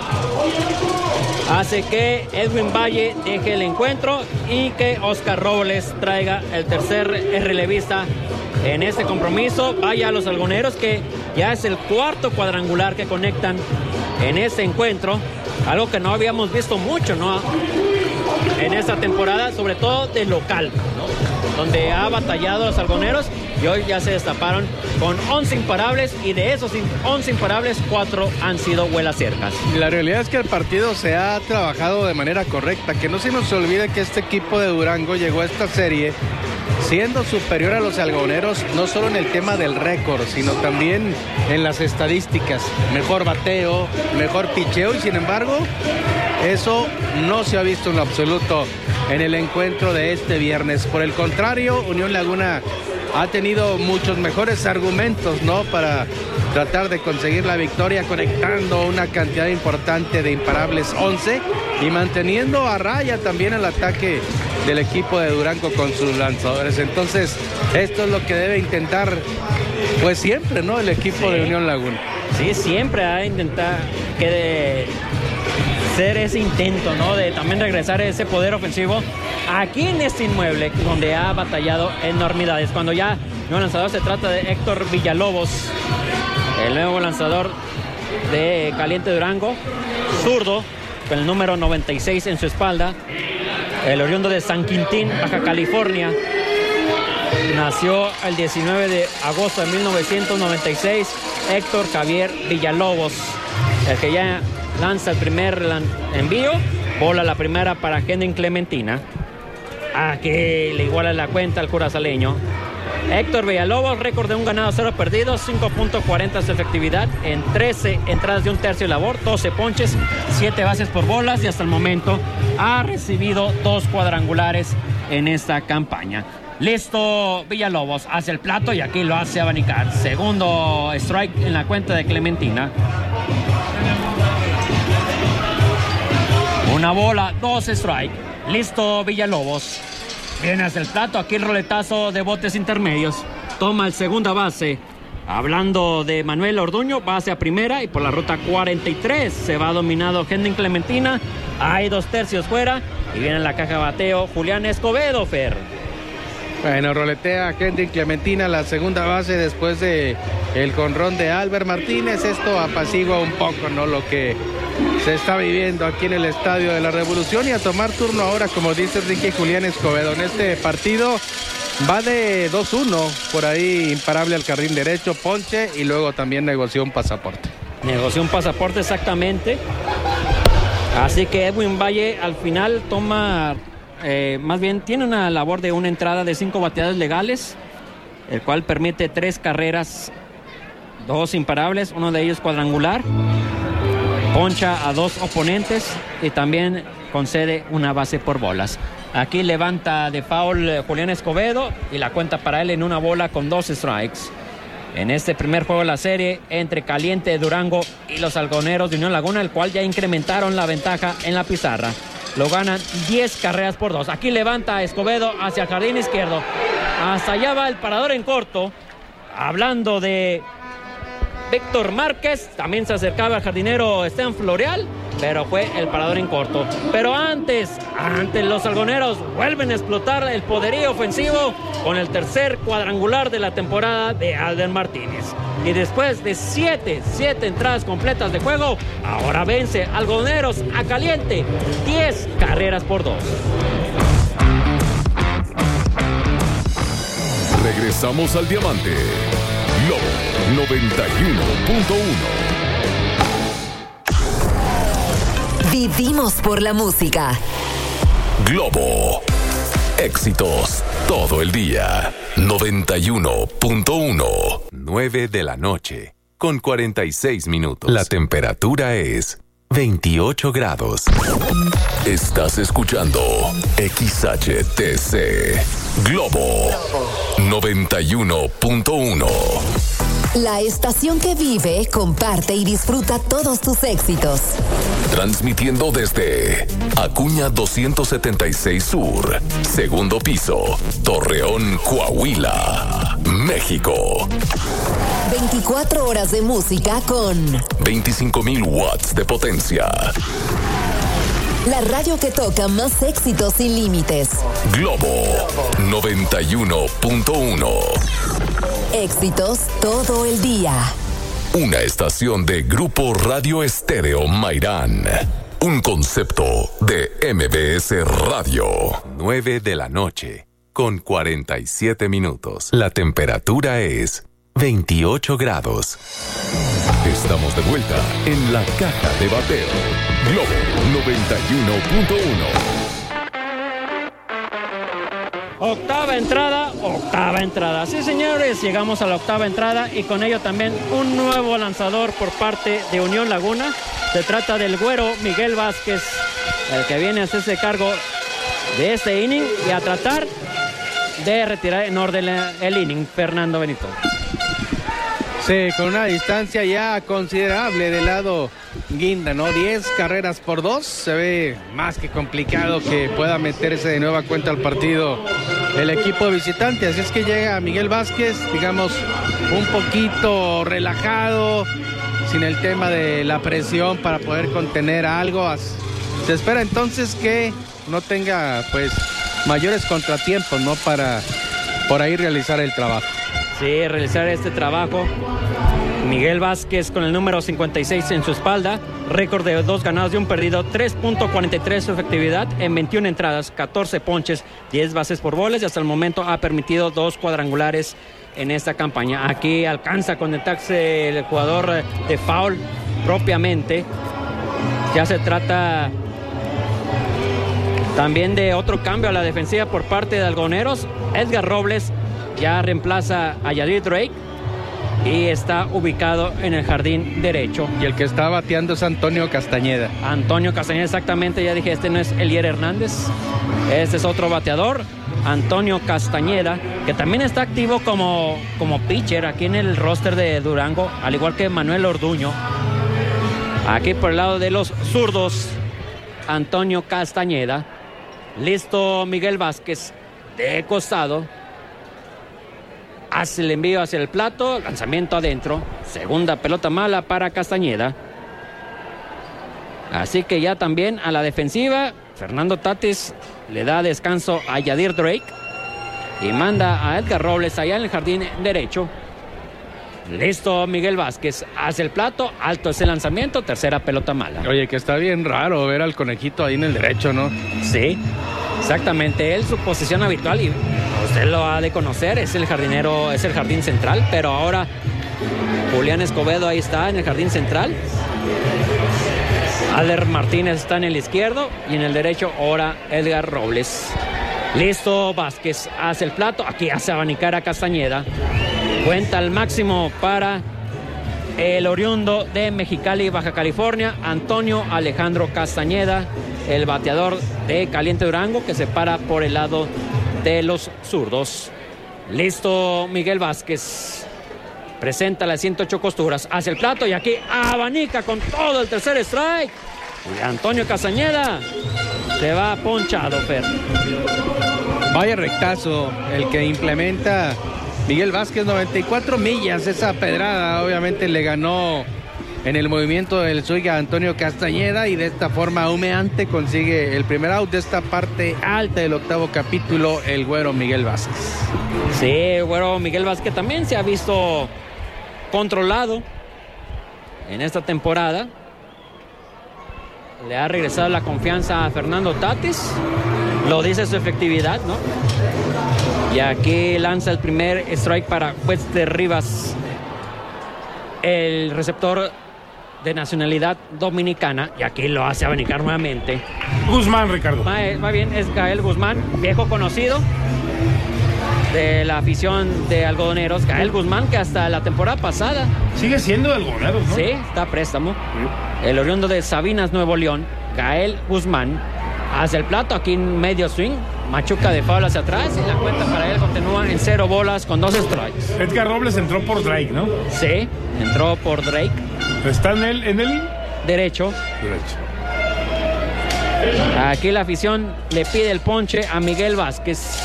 hace que Edwin Valle deje el encuentro y que Oscar Robles traiga el tercer relevista en este compromiso. Vaya a los algodoneros que ya es el 4º cuadrangular que conectan en este encuentro, algo que no habíamos visto mucho, ¿no? En esta temporada, sobre todo de local, ¿no? Donde ha batallado los algodoneros y hoy ya se destaparon con 11 imparables y de esos 11 imparables 4 han sido vuelas cercas. La realidad es que el partido se ha trabajado de manera correcta, que no se nos olvide que este equipo de Durango llegó a esta serie siendo superior a los algodoneros, no solo en el tema del récord, sino también en las estadísticas. Mejor bateo, mejor picheo, y sin embargo, eso no se ha visto en lo absoluto en el encuentro de este viernes. Por el contrario, Unión Laguna ha tenido muchos mejores argumentos, ¿no?, para tratar de conseguir la victoria, conectando una cantidad importante de imparables, 11, y manteniendo a raya también el ataque del equipo de Durango con sus lanzadores. Entonces, esto es lo que debe intentar, pues siempre, ¿no?, el equipo de Unión Laguna. Sí, siempre ha intentado hacer ese intento, ¿no?, de también regresar ese poder ofensivo aquí en este inmueble, donde ha batallado enormidades. Cuando ya no lanzador, se trata de Héctor Villalobos, el nuevo lanzador de Caliente Durango, zurdo, con el número 96 en su espalda, el oriundo de San Quintín, Baja California. Nació el 19 de agosto de 1996, Héctor Javier Villalobos, el que ya lanza el primer envío, bola la primera para Henry Clementina, a que le iguala la cuenta al curazaleño. Héctor Villalobos, récord de un ganado, 0 perdidos, 5.40 su efectividad en 13 entradas de un tercio de labor, 12 ponches, 7 bases por bolas, y hasta el momento ha recibido 2 cuadrangulares en esta campaña. Listo Villalobos, hace el plato y aquí lo hace abanicar. Segundo strike en la cuenta de Clementina. Una bola, 2 strike. Listo Villalobos. Viene hacia el plato, aquí el roletazo de botes intermedios. Toma el segunda base. Hablando de Manuel Orduño, base a primera y por la ruta 43 se va dominado Henry Clementina. Hay 2 tercios fuera y viene en la caja de bateo Julián Escobedo, Fer. Bueno, roletea Henry Clementina la segunda base después de el jonrón de Albert Martínez. Esto apacigua un poco, ¿no?, lo que se está viviendo aquí en el Estadio de la Revolución, y a tomar turno ahora, como dice Enrique, Julián Escobedo. En este partido va de 2-1, por ahí imparable al carril derecho, ponche, y luego también negoció un pasaporte. Negoció un pasaporte, exactamente. Así que Edwin Valle al final toma, más bien tiene una labor de una entrada de 5 bateadas legales, el cual permite 3 carreras, 2 imparables, uno de ellos cuadrangular. Poncha a 2 oponentes y también concede una base por bolas. Aquí levanta de foul Julián Escobedo y la cuenta para él en una bola con 2 strikes. En este primer juego de la serie entre Caliente Durango y los algodoneros de Unión Laguna, el cual ya incrementaron la ventaja en la pizarra. Lo ganan 10 carreras por 2. Aquí levanta Escobedo hacia el jardín izquierdo. Hasta allá va el parador en corto. Hablando de Víctor Márquez, también se acercaba al jardinero Esteban Floreal, pero fue el parador en corto. Pero antes los algoneros vuelven a explotar el poderío ofensivo con el tercer cuadrangular de la temporada de Alder Martínez. Y después de 7 entradas completas de juego, ahora vence algoneros a Caliente, 10 carreras por 2. Regresamos al Diamante. Globo 91.1. Vivimos por la música. Globo. Éxitos todo el día. 91.1. 9 de la noche. Con 46 minutos. La temperatura es 28 grados. Estás escuchando XHTC. Globo 91.1. La estación que vive, comparte y disfruta todos tus éxitos. Transmitiendo desde Acuña 276 Sur, segundo piso, Torreón, Coahuila, México. 24 horas de música con 25,000 watts de potencia. La radio que toca más éxitos sin límites. Globo 91.1. Éxitos todo el día. Una estación de Grupo Radio Estéreo Mairán. Un concepto de MBS Radio. 9 de la noche. con 47 minutos. La temperatura es 28 grados. Estamos de vuelta en la Caja de Bateo. Globo 91.1. Octava entrada. Sí, señores, llegamos a la octava entrada y con ello también un nuevo lanzador por parte de Unión Laguna. Se trata del güero Miguel Vázquez, el que viene a hacerse cargo de este inning y a tratar de retirar en orden el inning, Fernando Benito. Sí, con una distancia ya considerable del lado guinda, ¿no? 10 carreras por 2. Se ve más que complicado que pueda meterse de nueva cuenta al partido el equipo visitante. Así es que llega Miguel Vázquez, digamos, un poquito relajado, sin el tema de la presión para poder contener algo. Se espera entonces que no tenga, pues, mayores contratiempos, ¿no? Para por ahí realizar el trabajo. Sí, realizar este trabajo. Miguel Vázquez con el número 56 en su espalda, récord de 2 ganados y 1 perdido, 3.43 su efectividad en 21 entradas, 14 ponches, 10 bases por bolas y hasta el momento ha permitido 2 cuadrangulares en esta campaña. Aquí alcanza con el taxi el jugador de foul propiamente. Ya se trata también de otro cambio a la defensiva por parte de Algoneros. Edgar Robles ya reemplaza a Yadir Drake y está ubicado en el jardín derecho. Y el que está bateando es Antonio Castañeda. Antonio Castañeda, exactamente, ya dije, este no es Elier Hernández, este es otro bateador, Antonio Castañeda, que también está activo como pitcher aquí en el roster de Durango, al igual que Manuel Orduño. Aquí por el lado de los zurdos, Antonio Castañeda. Listo Miguel Vázquez, de costado. Hace el envío hacia el plato, lanzamiento adentro, segunda pelota mala para Castañeda. Así que ya también a la defensiva, Fernando Tatis le da descanso a Yadir Drake y manda a Edgar Robles allá en el jardín derecho. Listo Miguel Vázquez, hace el plato, alto ese lanzamiento, tercera pelota mala. Oye, que está bien raro ver al conejito ahí en el derecho, ¿no? Sí, exactamente, él su posición habitual, y usted lo ha de conocer, es el jardinero, es el jardín central, pero ahora Julián Escobedo ahí está en el jardín central. Alder Martínez está en el izquierdo y en el derecho ahora Edgar Robles. Listo Vázquez, hace el plato, aquí hace abanicar a Castañeda. Cuenta al máximo para el oriundo de Mexicali, Baja California, Antonio Alejandro Castañeda, el bateador de Caliente Durango, que se para por el lado de los zurdos. Listo Miguel Vázquez, presenta las 108 costuras, hace el plato y aquí abanica con todo el tercer strike. Y Antonio Castañeda se va ponchado, Fer. Vaya rectazo el que implementa Miguel Vázquez, 94 millas esa pedrada, obviamente le ganó en el movimiento del swing a Antonio Castañeda y de esta forma humeante consigue el primer out de esta parte alta del octavo capítulo, el güero Miguel Vázquez. Sí, el güero Miguel Vázquez también se ha visto controlado en esta temporada. Le ha regresado la confianza a Fernando Tatis, lo dice su efectividad, ¿no? Y aquí lanza el primer strike para Wester Rivas, el receptor de nacionalidad dominicana, y aquí lo hace abanicar nuevamente. Guzmán, Ricardo. Va bien, es Gael Guzmán, viejo conocido de la afición de Algodoneros. Gael Guzmán, que hasta la temporada pasada sigue siendo de Algodoneros, ¿no? Sí, está a préstamo. Sí. El oriundo de Sabinas, Nuevo León, Gael Guzmán, hace el plato aquí en medio swing, machuca de foul hacia atrás y la cuenta para él continúa en 0 bolas con 2 strikes. Edgar Robles entró por Drake, ¿no? Sí, entró por Drake. ¿Está en el derecho? Aquí la afición le pide el ponche a Miguel Vázquez.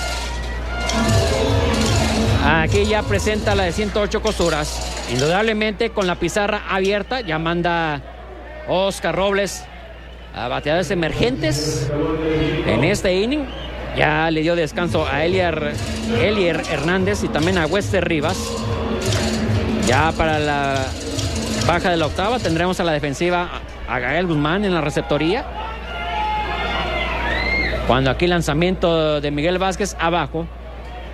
Aquí ya presenta la de 108 costuras. Indudablemente con la pizarra abierta ya manda Oscar Robles a bateadores emergentes en este inning. Ya le dio descanso a Elier Hernández y también a Wester Rivas. Ya para la baja de la octava tendremos a la defensiva a Gael Guzmán en la receptoría. Cuando aquí lanzamiento de Miguel Vázquez abajo,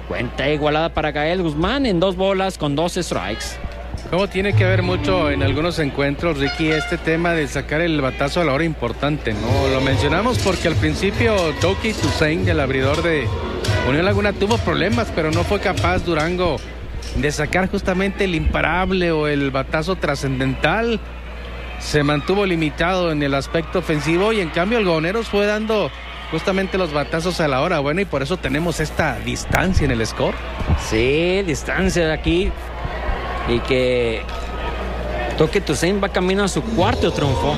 Cuenta igualada para Gael Guzmán en 2 bolas con 2 strikes. Como tiene que ver mucho en algunos encuentros, Ricky, este tema de sacar el batazo a la hora importante, ¿no? Lo mencionamos porque al principio Touki Toussaint, el abridor de Unión Laguna, tuvo problemas, pero no fue capaz Durango de sacar justamente el imparable o el batazo trascendental. Se mantuvo limitado en el aspecto ofensivo y en cambio Algodoneros fue dando justamente los batazos a la hora buena y por eso tenemos esta distancia en el score. Sí, distancia de aquí. Y que Touki Toussaint va camino a su 4º triunfo.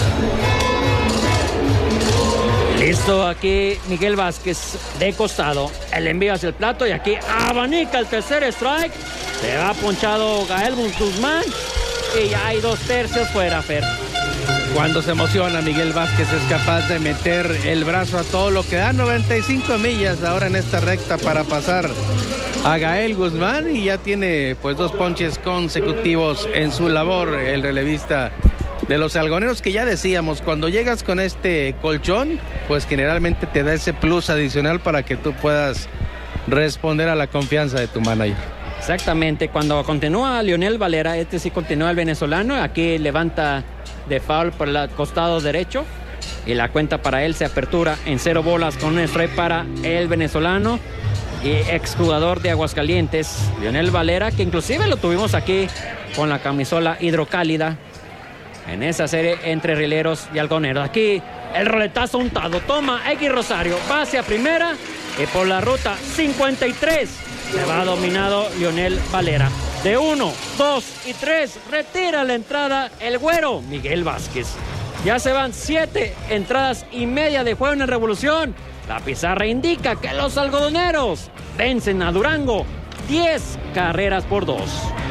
Listo aquí Miguel Vázquez de costado. El envío hacia el plato y aquí abanica el tercer strike. Se va ponchado Gael Guzmán y ya hay 2/3 fuera, Fer. Cuando se emociona Miguel Vázquez es capaz de meter el brazo a todo lo que da. 95 millas ahora en esta recta para pasar a Gael Guzmán y ya tiene pues 2 ponches consecutivos en su labor el relevista de los Algodoneros, que ya decíamos, cuando llegas con este colchón pues generalmente te da ese plus adicional para que tú puedas responder a la confianza de tu manager. Exactamente, cuando continúa Lionel Valera, sí continúa el venezolano, aquí levanta de foul por el costado derecho y la cuenta para él se apertura en 0 bolas con un strike para el venezolano y exjugador de Aguascalientes, Lionel Valera, que inclusive lo tuvimos aquí con la camisola hidrocálida en esa serie entre Rieleros y Algodoneros. Aquí el roletazo untado, toma X Rosario, va hacia primera y por la ruta 53 se va dominado Lionel Valera. De 1, 2 y 3 retira la entrada el güero Miguel Vázquez. Ya se van 7 entradas y media de juego en la Revolución. La pizarra indica que los algodoneros vencen a Durango 10 carreras por 2.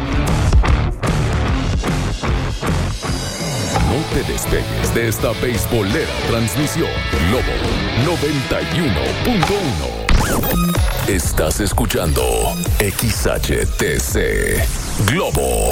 No te despegues de esta beisbolera transmisión Globo 91.1. Estás escuchando XHTC Globo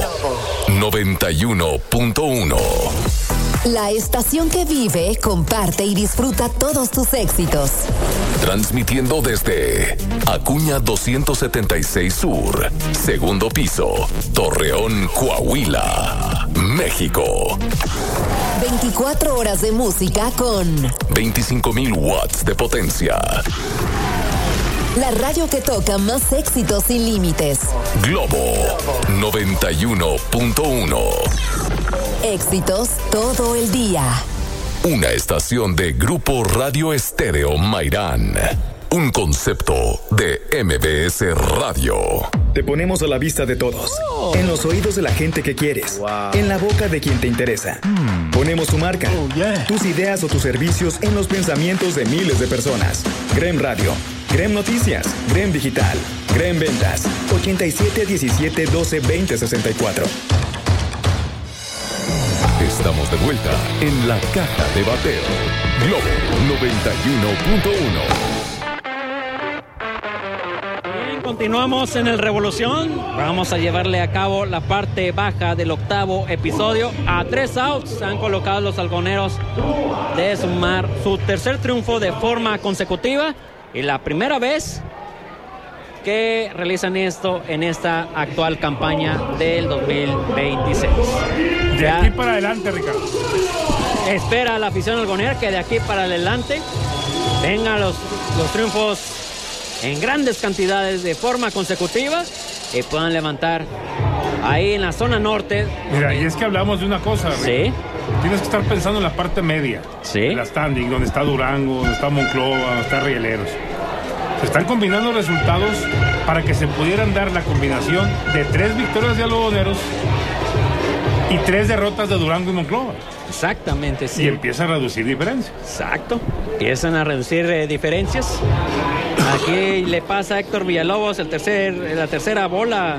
91.1. La estación que vive, comparte y disfruta todos tus éxitos. Transmitiendo desde Acuña 276 Sur, segundo piso, Torreón, Coahuila, México. 24 horas de música con 25,000 watts de potencia. La radio que toca más éxitos sin límites. Globo 91.1. Éxitos todo el día. Una estación de Grupo Radio Estéreo Mairán. Un concepto de MBS Radio. Te ponemos a la vista de todos. En los oídos de la gente que quieres. En la boca de quien te interesa. Ponemos tu marca, tus ideas o tus servicios en los pensamientos de miles de personas. Grem Radio, Grem Noticias, Grem Digital, Grem Ventas, 87 17 12 20 64. Estamos de vuelta en la caja de bateo. Globo 91.1. Bien, continuamos en el Revolución. Vamos a llevarle a cabo la parte baja del 8º episodio. A 3 outs se han colocado los algodoneros de sumar su tercer triunfo de forma consecutiva y la primera vez que realizan esto en esta actual campaña del 2026. De aquí para adelante, Ricardo. Espera la afición algodonera que de aquí para adelante vengan los triunfos en grandes cantidades de forma consecutiva y puedan levantar ahí en la zona norte. Mira, y es que hablamos de una cosa, Ricardo. Sí. Tienes que estar pensando en la parte media. Sí. En la standing, donde está Durango, donde está Monclova, donde está Rieleros. Se están combinando resultados para que se pudieran dar la combinación de 3 victorias de algodoneros y 3 derrotas de Durango y Monclova. Exactamente, sí. Y empieza a reducir diferencias. Exacto. Empiezan a reducir diferencias. Aquí le pasa a Héctor Villalobos la tercera bola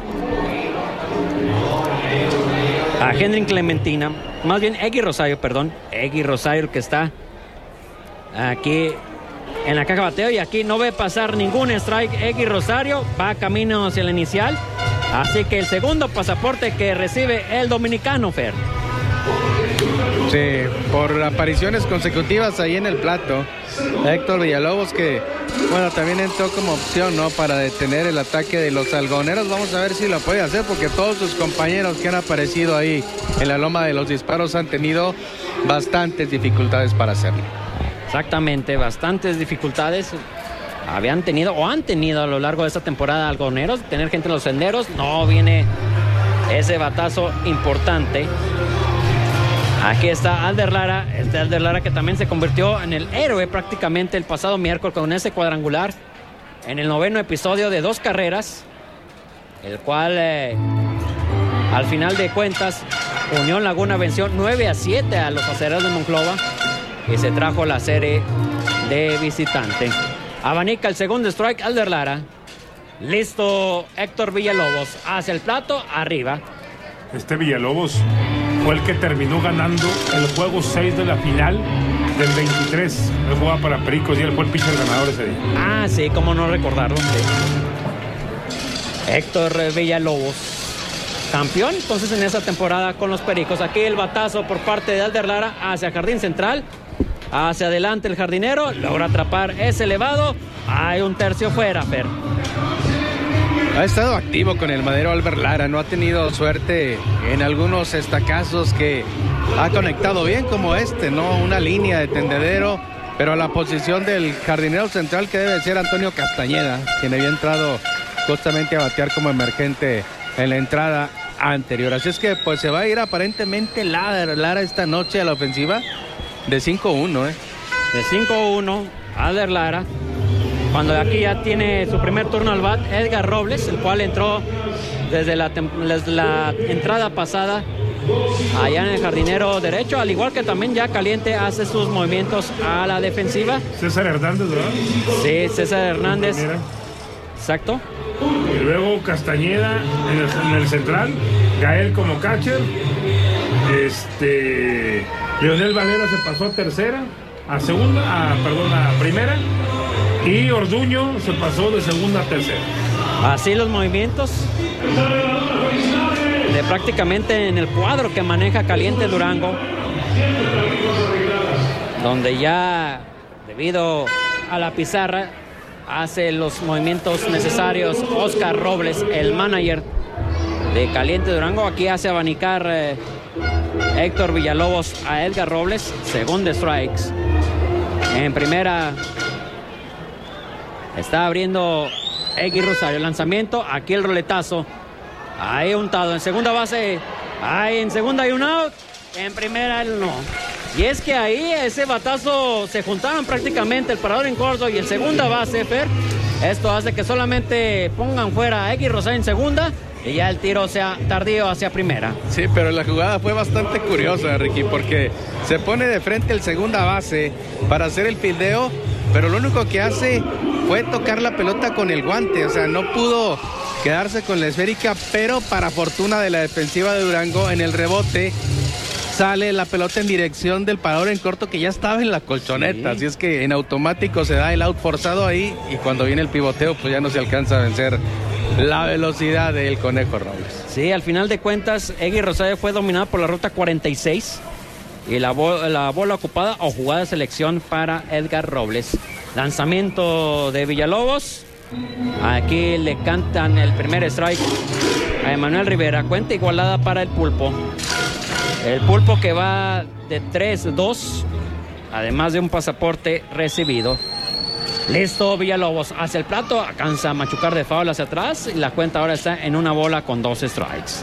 a Henry Clementina. Más bien Eggy Rosario, que está aquí en la caja de bateo y aquí no ve pasar ningún strike. Eggy Rosario va camino hacia el inicial. Así que el segundo pasaporte que recibe el dominicano, Fer. Sí, por apariciones consecutivas ahí en el plato. Héctor Villalobos, que Bueno, también entró como opción, ¿no? Para detener el ataque de los algodoneros. Vamos a ver si lo puede hacer, porque todos sus compañeros que han aparecido ahí en la loma de los disparos han tenido bastantes dificultades para hacerlo. Exactamente, bastantes dificultades habían tenido o han tenido a lo largo de esta temporada algodoneros. Tener gente en los senderos, no viene ese batazo importante. Aquí está Alder Lara, Alder Lara que también se convirtió en el héroe prácticamente el pasado miércoles con ese cuadrangular en el 9º episodio de 2 carreras, el cual al final de cuentas Unión Laguna venció 9-7 a los Acereros de Monclova y se trajo la serie de visitante. Abanica el segundo strike Alder Lara. Listo Héctor Villalobos hacia el plato, arriba. Villalobos fue el que terminó ganando el juego 6 de la final del 23. Él jugaba para Pericos y él fue el pitcher ganador ese día. Ah, sí, cómo no recordarlo. Sí. Héctor Villalobos, campeón entonces en esa temporada con los Pericos. Aquí el batazo por parte de Alder Lara hacia Jardín Central. Hacia adelante el jardinero, logra atrapar ese elevado. Hay un tercio fuera, Fer. Ha estado activo con el madero Alder Lara, no ha tenido suerte en algunos estacazos que ha conectado bien como ¿no? Una línea de tendedero, pero a la posición del jardinero central que debe ser Antonio Castañeda, quien había entrado justamente a batear como emergente en la entrada anterior. Así es que pues se va a ir aparentemente Lara esta noche a la ofensiva de 5-1, De 5-1, Alder Lara. Cuando aquí ya tiene su primer turno al bat Edgar Robles, el cual entró desde la entrada pasada allá en el jardinero derecho, al igual que también ya caliente hace sus movimientos a la defensiva. César Hernández, ¿verdad? Sí, César Hernández. Exacto. Y luego Castañeda en el central, Gael como catcher, Leonel Valera se pasó a tercera, a primera, y Orduño se pasó de segunda a tercera. Así los movimientos de prácticamente en el cuadro que maneja Caliente Durango, donde ya debido a la pizarra hace los movimientos necesarios Oscar Robles, el manager de Caliente Durango. Aquí hace abanicar Héctor Villalobos a Edgar Robles, segundo strikes. En primera está abriendo Egui Rosario, lanzamiento, aquí el roletazo, ahí untado, en segunda base, ahí en segunda hay un out, en primera no. Y es que ahí ese batazo se juntaban prácticamente el parador en corto y el segunda base, Fer. Esto hace que solamente pongan fuera a Egui Rosario en segunda y ya el tiro sea tardío hacia primera. Sí, pero la jugada fue bastante curiosa, Ricky, porque se pone de frente el segunda base para hacer el fildeo, pero lo único que hace fue tocar la pelota con el guante, o sea, no pudo quedarse con la esférica, pero para fortuna de la defensiva de Durango, en el rebote sale la pelota en dirección del parador en corto que ya estaba en la colchoneta, así es que en automático se da el out forzado ahí y cuando viene el pivoteo pues ya no se alcanza a vencer la velocidad del Conejo Robles. Sí, al final de cuentas Egui Rosario fue dominado por la ruta 46 y la bola ocupada o jugada de selección para Edgar Robles. Lanzamiento de Villalobos, aquí le cantan el primer strike a Emanuel Rivera, cuenta igualada para el Pulpo. El Pulpo que va de 3-2, además de un pasaporte recibido. Listo Villalobos hacia el plato, alcanza a machucar de foul hacia atrás y la cuenta ahora está en una bola con 2 strikes.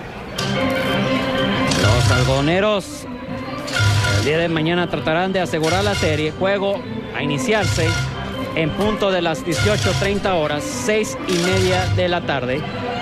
Los algodoneros el día de mañana tratarán de asegurar la serie. Juego a iniciarse en punto de las 18:30 horas, 6:30 de la tarde.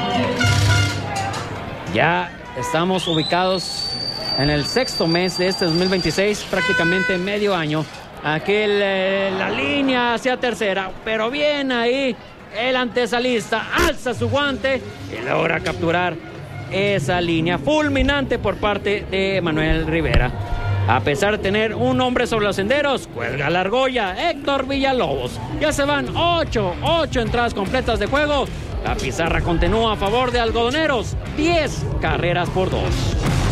Ya estamos ubicados en el 6º mes de este 2026, prácticamente medio año. Aquí la línea hacia tercera, pero bien ahí el antesalista alza su guante y logra capturar esa línea fulminante por parte de Manuel Rivera. A pesar de tener un hombre sobre los senderos, cuelga la argolla Héctor Villalobos. Ya se van 8 entradas completas de juego. La pizarra continúa a favor de algodoneros, 10 carreras por 2.